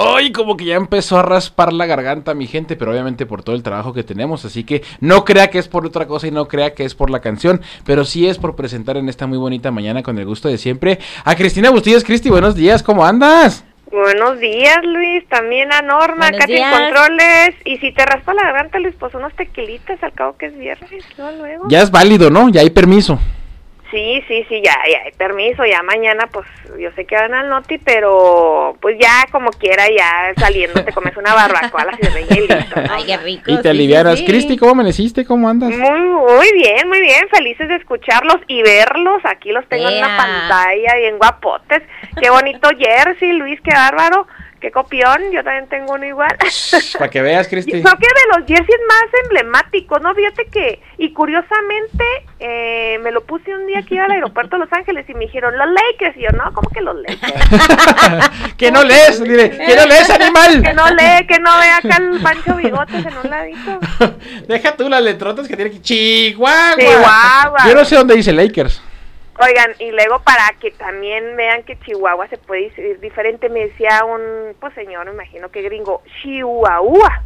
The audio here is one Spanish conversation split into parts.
Ay, como que ya empezó a raspar la garganta mi gente, pero obviamente por todo el trabajo que tenemos, así que no crea que es por otra cosa y no crea que es por la canción, pero sí es por presentar en esta muy bonita mañana con el gusto de siempre a Cristina Bustillos. Cristi, buenos días, ¿cómo andas? Buenos días, Luis, también a Norma, acá en controles, y si te raspa la garganta, Luis, pues unos tequilitas, al cabo que es viernes, luego. Ya es válido, ¿no? Ya hay permiso. Sí, ya hay permiso, ya mañana, pues, yo sé que van al noti, pero, pues ya, como quiera, ya saliendo, te comes una barbacoa a la ciudad y listo, ¿no? Ay, qué rico. Y te aliviaras. Sí. Cristi, ¿cómo amaneciste? ¿Cómo andas? Muy bien, felices de escucharlos y verlos, aquí los tengo en una pantalla, bien guapotes, qué bonito jersey, Luis, qué bárbaro. Qué copión, yo también tengo uno igual. Para que veas, Cristi. Creo que de los jerseys más emblemáticos, ¿no? Fíjate que, y curiosamente, me lo puse un día aquí al aeropuerto de Los Ángeles y me dijeron, los Lakers, y yo, no, ¿cómo que los Lakers? ¿Que no lees? Dile, ¿que no lees, animal? Que no lee, que no ve acá el Pancho Bigotes en un ladito. Deja tú las letrotas que tiene aquí, Chihuahua. Chihuahua. Yo no sé dónde dice Lakers. Oigan, y luego para que también vean que Chihuahua se puede decir diferente, me decía un, pues señor, me imagino que gringo, Chihuahua,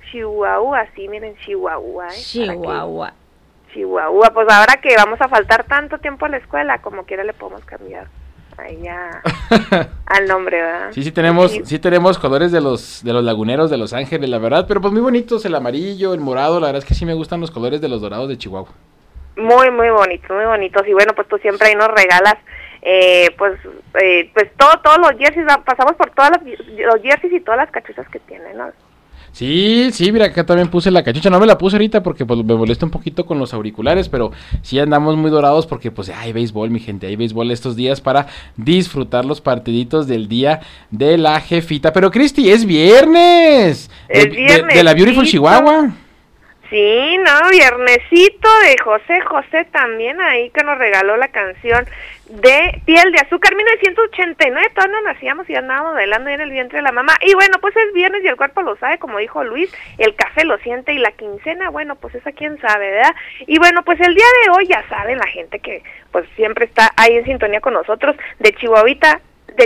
sí, miren, Chihuahua. Chihuahua, pues ahora que vamos a faltar tanto tiempo a la escuela, como quiera le podemos cambiar ahí ya al nombre, ¿verdad? Sí tenemos colores de los laguneros de Los Ángeles, la verdad, pero pues muy bonitos, el amarillo, el morado, la verdad es que sí me gustan los colores de los dorados de Chihuahua. Muy bonitos, y bueno, pues tú siempre ahí nos regalas, pues todos los jerseys, pasamos por todos los jerseys y todas las cachuchas que tienen, ¿no? Sí, mira, acá también puse la cachucha, no me la puse ahorita porque pues me molesta un poquito con los auriculares, pero sí andamos muy dorados porque pues hay béisbol, mi gente, hay béisbol estos días para disfrutar los partiditos del día de la jefita. Pero Cristi, es viernes, de la Beautiful Chihuahua. Sí, no, viernesito de José también ahí que nos regaló la canción de Piel de Azúcar, 1989, todavía no nacíamos y andábamos bailando en el vientre de la mamá, y bueno, pues es viernes y el cuerpo lo sabe, como dijo Luis, el café lo siente y la quincena, bueno, pues esa quién sabe, ¿verdad? Y bueno, pues el día de hoy ya saben la gente que pues siempre está ahí en sintonía con nosotros, de Chihuahuita,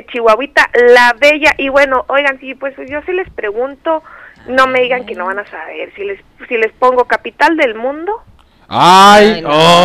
la bella, y bueno, oigan, sí, pues yo sí les pregunto, no me digan que no van a saber, si les pongo capital del mundo. Ay,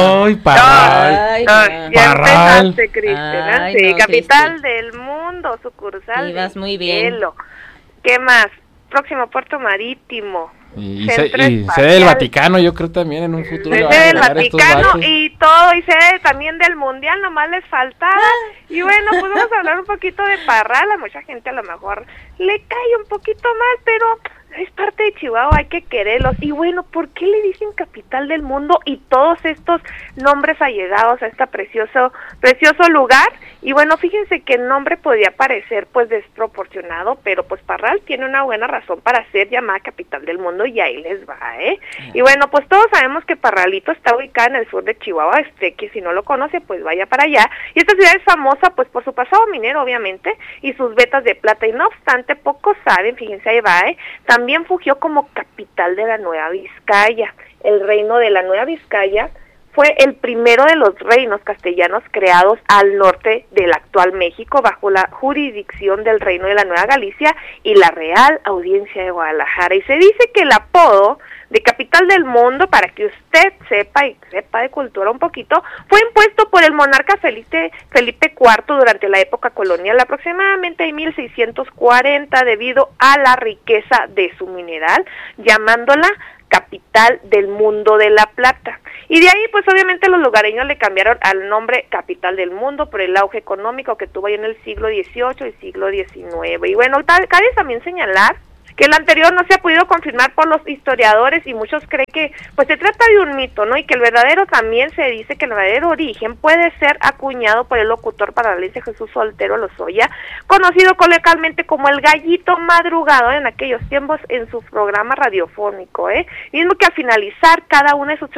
Parral. Ya empezaste, Cristian. Sí, no, capital del mundo, sucursal. Ibas muy bien. Cielo. ¿Qué más? Próximo puerto marítimo. Y sede del Vaticano, yo creo también en un futuro. Sede del Vaticano y todo, y sede también del Mundial, nomás les faltaba. Y bueno, pues vamos a hablar un poquito de Parral. A mucha gente a lo mejor le cae un poquito mal, pero es parte de Chihuahua, hay que quererlos. Y bueno, ¿por qué le dicen capital del mundo? Y todos estos nombres allegados a este precioso lugar. Y bueno, fíjense que el nombre podía parecer pues desproporcionado, pero pues Parral tiene una buena razón para ser llamada capital del mundo, y ahí les va, Y bueno, pues todos sabemos que Parralito está ubicada en el sur de Chihuahua, que si no lo conoce, pues vaya para allá. Y esta ciudad es famosa pues por su pasado minero, obviamente, y sus vetas de plata, y no obstante, pocos saben, fíjense, ahí va, también fungió como capital de la Nueva Vizcaya. El reino de la Nueva Vizcaya fue el primero de los reinos castellanos creados al norte del actual México bajo la jurisdicción del Reino de la Nueva Galicia y la Real Audiencia de Guadalajara. Y se dice que el apodo de capital del mundo, para que usted sepa de cultura un poquito, fue impuesto por el monarca Felipe IV durante la época colonial, aproximadamente en 1640, debido a la riqueza de su mineral, llamándola capital del mundo de la plata. Y de ahí pues obviamente los lugareños le cambiaron al nombre capital del mundo por el auge económico que tuvo ahí en el siglo XVIII y siglo XIX. Y bueno, cabe también señalar que el anterior no se ha podido confirmar por los historiadores, y muchos creen que pues se trata de un mito, ¿no? Y que el verdadero, también se dice que el verdadero origen puede ser acuñado por el locutor parralense Jesús Soltero Lozoya, conocido coloquialmente como el Gallito Madrugador en aquellos tiempos en su programa radiofónico, mismo que al finalizar cada una de sus